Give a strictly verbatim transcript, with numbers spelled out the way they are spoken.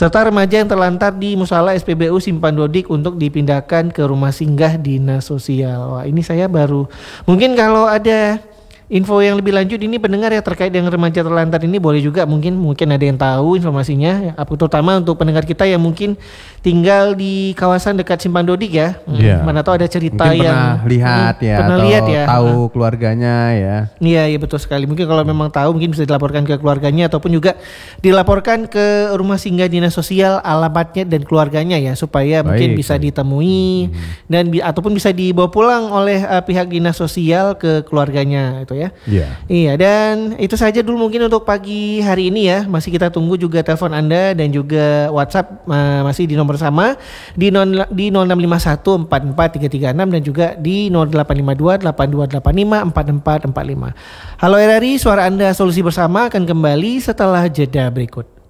serta remaja yang terlantar di Musala S P B U Simpan Dodik untuk dipindahkan ke rumah singgah dinas sosial. Wah, ini saya baru. Mungkin kalau ada info yang lebih lanjut ini pendengar ya terkait dengan remaja terlantar ini boleh juga mungkin mungkin ada yang tahu informasinya, terutama untuk pendengar kita yang mungkin tinggal di kawasan dekat Simpan Dodik ya. Yeah. Mana tahu ada cerita mungkin yang pernah lihat hmm, ya pernah atau lihat ya. tahu keluarganya ya. Iya, iya betul sekali. Mungkin kalau memang tahu mungkin bisa dilaporkan ke keluarganya ataupun juga dilaporkan ke rumah singgah dinas sosial alamatnya dan keluarganya ya supaya Baik. mungkin bisa ditemui hmm. dan bi- ataupun bisa dibawa pulang oleh uh, pihak dinas sosial ke keluarganya itu ya. Iya. Iya, dan itu saja dulu mungkin untuk pagi hari ini ya. Masih kita tunggu juga telepon Anda dan juga WhatsApp uh, masih di nomor sama di nol di nol enam lima satu empat empat tiga tiga enam dan juga di nol delapan lima dua delapan dua delapan lima empat empat empat lima. Halo R R I, suara Anda solusi bersama akan kembali setelah jeda berikut.